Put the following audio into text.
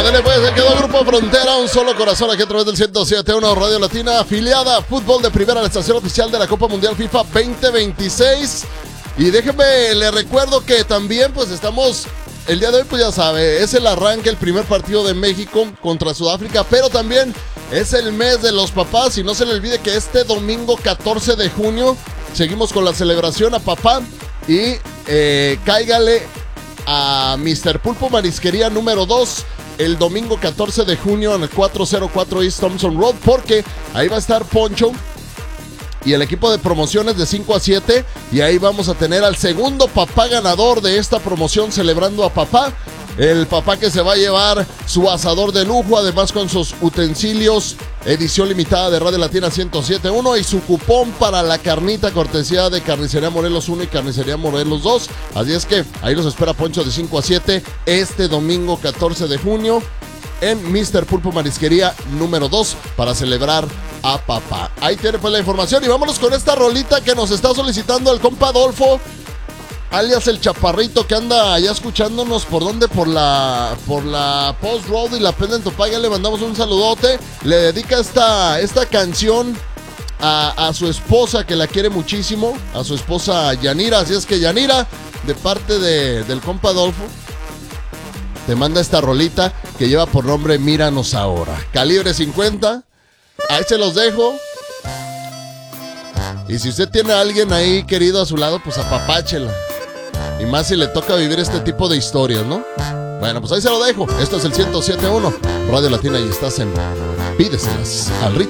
Ándale pues, se quedó Grupo Frontera, un solo corazón aquí a través del 107.1 Radio Latina, afiliada a Fútbol de Primera, la estación oficial de la Copa Mundial FIFA 2026. Y déjenme, le recuerdo que también pues estamos, el día de hoy pues ya sabe, es el arranque, el primer partido de México contra Sudáfrica, pero también es el mes de los papás y no se le olvide que este domingo 14 de junio seguimos con la celebración a papá y cáigale a Mr. Pulpo Marisquería número 2 el domingo 14 de junio en el 404 East Thompson Road, porque ahí va a estar Poncho y el equipo de promociones de 5 a 7, y ahí vamos a tener al segundo papá ganador de esta promoción celebrando a papá. El papá que se va a llevar su asador de lujo, además con sus utensilios, edición limitada de Radio Latina 107.1 y su cupón para la carnita cortesía de Carnicería Morelos 1 y Carnicería Morelos 2. Así es que ahí los espera Poncho de 5 a 7 este domingo 14 de junio en Mr. Pulpo Marisquería número 2 para celebrar a papá. Ahí tiene pues la información y vámonos con esta rolita que nos está solicitando el compa Adolfo, alias el Chaparrito, que anda allá escuchándonos por la Post Road y la Penda en Topaya. Le mandamos un saludote. Le dedica esta canción a su esposa, que la quiere muchísimo, a su esposa Yanira. Así es que Yanira, de parte del compa Adolfo, te manda esta rolita que lleva por nombre Míranos Ahora. Calibre 50. Ahí se los dejo. Y si usted tiene a alguien ahí querido a su lado, pues apapáchela. Y más si le toca vivir este tipo de historias, ¿no? Bueno, pues ahí se lo dejo. Esto es el 107.1 Radio Latina y estás en Pídeselas al ritmo.